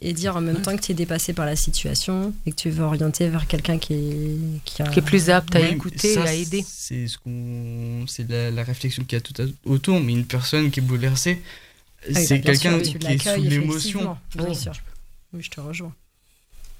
et dire en même temps que tu es dépassé par la situation et que tu veux orienter vers quelqu'un qui est plus apte à écouter et à aider. C'est la réflexion qu'il y a tout autour, mais une personne qui est bouleversée, c'est quelqu'un qui est sous l'émotion. Bien sûr. Oui, je te rejoins. Lorenzo ?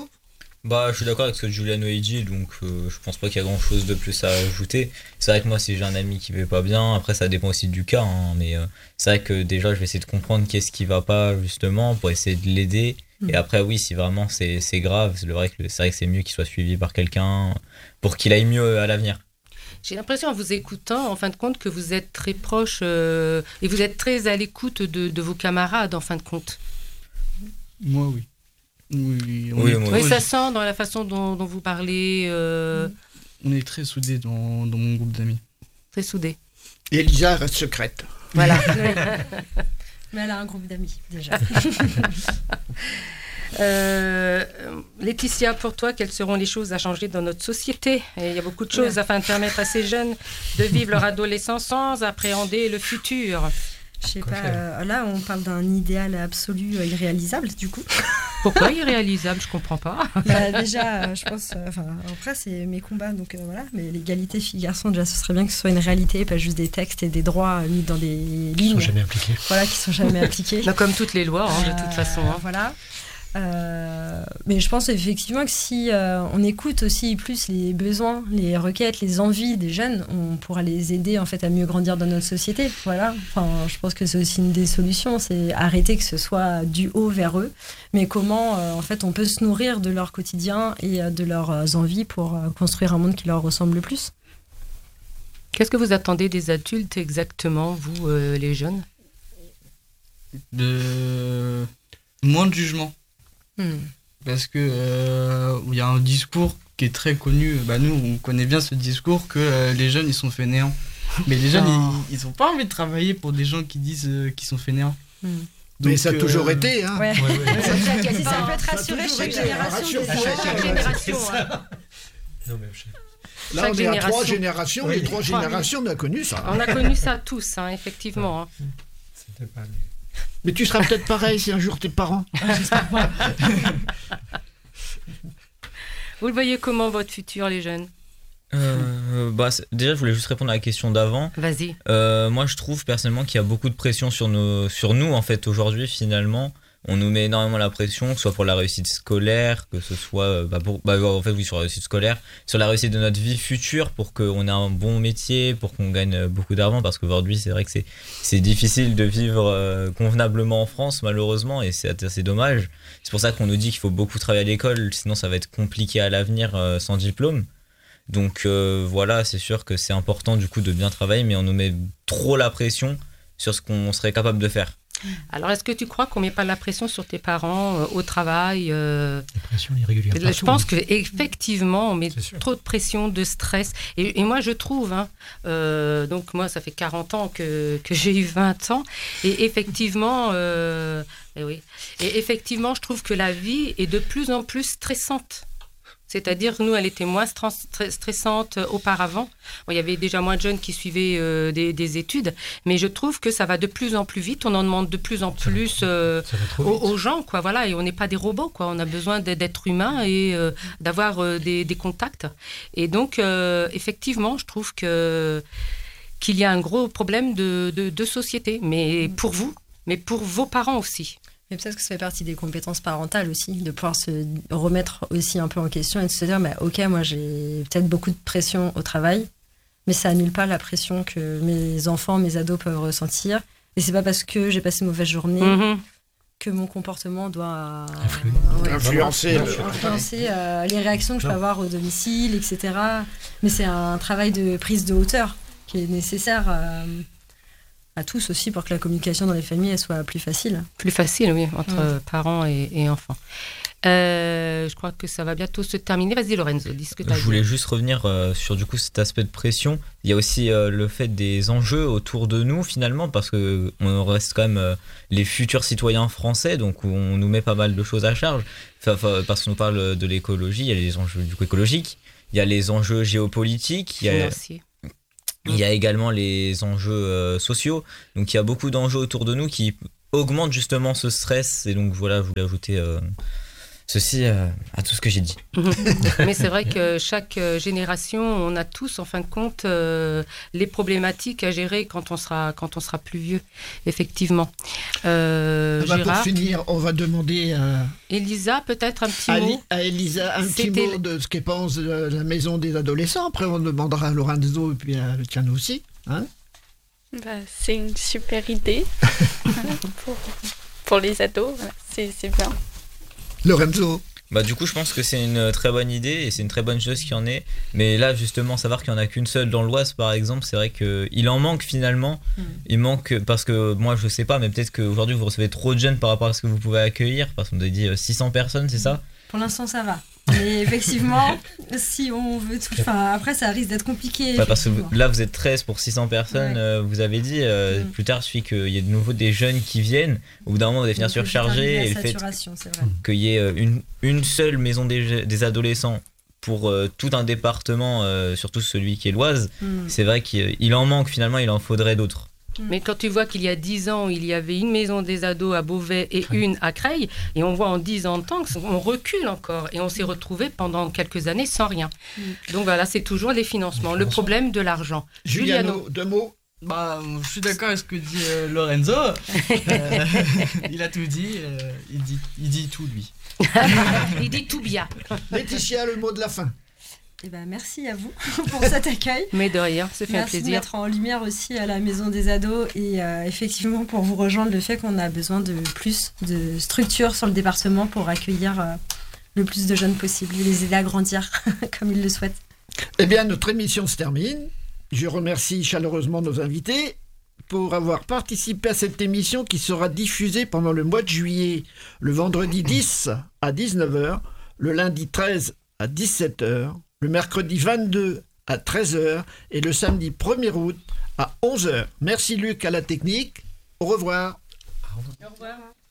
Je suis d'accord avec ce que Giuliano a dit, donc je pense pas qu'il y a grand chose de plus à ajouter. C'est vrai que moi, si j'ai un ami qui va pas bien, après ça dépend aussi du cas, mais c'est vrai que déjà je vais essayer de comprendre qu'est-ce qui va pas justement pour essayer de l'aider. Et après oui, si vraiment c'est grave, c'est vrai que c'est mieux qu'il soit suivi par quelqu'un pour qu'il aille mieux à l'avenir. J'ai l'impression en vous écoutant, en fin de compte, que vous êtes très proche et vous êtes très à l'écoute de vos camarades, en fin de compte. Moi, oui. Oui, ça sent dans la façon dont vous parlez. On est très soudés dans mon groupe d'amis. Très soudés. Et Elisa reste secrète. Voilà. Mais elle a un groupe d'amis, déjà. Laetitia, pour toi, quelles seront les choses à changer dans notre société ? Et il y a beaucoup de choses afin de permettre à ces jeunes de vivre leur adolescence sans appréhender le futur. Je sais pas, là on parle d'un idéal absolu irréalisable du coup. Pourquoi irréalisable ? Je comprends pas. Déjà, je pense, après c'est mes combats, donc voilà, mais l'égalité filles-garçons, déjà ce serait bien que ce soit une réalité, pas juste des textes et des droits mis dans des lignes. Qui sont jamais appliqués. Voilà, qui sont jamais appliqués. Comme toutes les lois, de toute façon. Voilà. Mais je pense effectivement que si on écoute aussi plus les besoins, les requêtes, les envies des jeunes, on pourra les aider en fait à mieux grandir dans notre société. Voilà. Je pense que c'est aussi une des solutions, c'est arrêter que ce soit du haut vers eux, mais comment en fait on peut se nourrir de leur quotidien et de leurs envies pour construire un monde qui leur ressemble le plus. Qu'est-ce que vous attendez des adultes exactement, vous les jeunes ? Moins de jugement. Parce que il y a un discours qui est très connu, nous on connaît bien ce discours que les jeunes ils sont fainéants, mais les jeunes ils ont pas envie de travailler pour des gens qui disent qu'ils sont fainéants. Donc, mais ça a toujours été hein. Ouais. Ça peut être rassuré chaque génération. Non, mais là on est à 3 générations, les 3 générations on a connu ça. On a connu ça tous, effectivement. C'était pas mais tu seras peut-être pareil si un jour t'es parent. Vous le voyez comment votre futur, les jeunes ? Déjà, je voulais juste répondre à la question d'avant. Vas-y. Moi, je trouve personnellement qu'il y a beaucoup de pression sur nous en fait aujourd'hui finalement. On nous met énormément la pression, que ce soit pour la réussite scolaire, que ce soit sur la réussite scolaire, sur la réussite de notre vie future, pour qu'on ait un bon métier, pour qu'on gagne beaucoup d'argent, parce qu'aujourd'hui c'est vrai que c'est difficile de vivre convenablement en France malheureusement, et c'est assez dommage. C'est pour ça qu'on nous dit qu'il faut beaucoup travailler à l'école, sinon ça va être compliqué à l'avenir sans diplôme. Donc voilà, c'est sûr que c'est important du coup de bien travailler, mais on nous met trop la pression sur ce qu'on serait capable de faire. Alors, est-ce que tu crois qu'on ne met pas la pression sur tes parents au travail La pression irrégulière. Je pense qu'effectivement, on met trop de pression, de stress. Et moi, je trouve, donc moi, ça fait 40 ans que j'ai eu 20 ans. Et effectivement, je trouve que la vie est de plus en plus stressante. C'est-à-dire, nous, elle était moins stressante auparavant. Bon, il y avait déjà moins de jeunes qui suivaient des études, mais je trouve que ça va de plus en plus vite. On en demande de plus en plus aux gens, quoi. Voilà, et on n'est pas des robots, quoi. On a besoin d'être humains et d'avoir des contacts. Et donc, effectivement, je trouve qu'il y a un gros problème de société, mais pour vous, mais pour vos parents aussi. Mais peut-être que ça fait partie des compétences parentales aussi, de pouvoir se remettre aussi un peu en question et de se dire, ok, moi j'ai peut-être beaucoup de pression au travail, mais ça annule pas la pression que mes enfants, mes ados peuvent ressentir. Et c'est pas parce que j'ai passé une mauvaise journée que mon comportement doit influencer les réactions que je peux avoir au domicile, etc. Mais c'est un travail de prise de hauteur qui est nécessaire à tous aussi pour que la communication dans les familles elle soit plus facile. Plus facile, oui, entre parents et enfants. Je crois que ça va bientôt se terminer. Vas-y Lorenzo, dis ce que tu as dit. Je voulais juste revenir sur du coup cet aspect de pression. Il y a aussi le fait des enjeux autour de nous finalement, parce qu'on reste quand même les futurs citoyens français, donc on nous met pas mal de choses à charge. Parce qu'on nous parle de l'écologie, il y a les enjeux du coup écologiques, il y a les enjeux géopolitiques, il y a également les enjeux sociaux. Donc il y a beaucoup d'enjeux autour de nous qui augmente justement ce stress. Et donc voilà, je voulais ajouter ceci à tout ce que j'ai dit. Mais c'est vrai que chaque génération, on a tous en fin de compte les problématiques à gérer quand on sera plus vieux, effectivement. Gérard, pour finir, on va demander à Elisa peut-être un petit mot. À Elisa un petit mot de ce qu'elle pense de la maison des adolescents. Après on demandera à Lorenzo et puis à Luciano aussi. Hein, c'est une super idée pour les ados, c'est bien. Lorenzo. Du coup, je pense que c'est une très bonne idée et c'est une très bonne chose qu'il y en ait. Mais là, justement, savoir qu'il n'y en a qu'une seule dans l'Oise, par exemple, c'est vrai qu'il en manque finalement. Il manque, parce que moi, je sais pas, mais peut-être qu'aujourd'hui, vous recevez trop de jeunes par rapport à ce que vous pouvez accueillir. Parce qu'on vous a dit 600 personnes, c'est ça ? Pour l'instant, ça va. Mais effectivement, si on veut tout... après, ça risque d'être compliqué. Parce que là, vous êtes 13 pour 600 personnes. Vous avez dit, plus tard, il suffit qu'il y ait de nouveau des jeunes qui viennent. Au bout d'un moment, vous allez finir surchargé. Et le fait qu'il y ait une seule maison des adolescents pour tout un département, surtout celui qui est l'Oise, c'est vrai qu'il en manque finalement, il en faudrait d'autres. Mais quand tu vois qu'il y a 10 ans, il y avait une maison des ados à Beauvais et une à Creil, et on voit en 10 ans de temps qu'on recule encore, et on s'est retrouvé pendant quelques années sans rien. Donc voilà, c'est toujours les financements, le problème de l'argent. Giuliano, 2 mots. Je suis d'accord avec ce que dit Lorenzo. Il a tout dit. Il dit tout, lui. Il dit tout bien. Laetitia, le mot de la fin. Merci à vous pour cet accueil. Mais de rien, ça fait un plaisir. Merci de mettre en lumière aussi à la Maison des Ados et effectivement pour vous rejoindre le fait qu'on a besoin de plus de structures sur le département pour accueillir le plus de jeunes possible et les aider à grandir comme ils le souhaitent. Eh bien, notre émission se termine. Je remercie chaleureusement nos invités pour avoir participé à cette émission qui sera diffusée pendant le mois de juillet, le vendredi 10 à 19h, le lundi 13 à 17h, le mercredi 22 à 13h et le samedi 1er août à 11h. Merci Luc à la technique. Au revoir. Au revoir.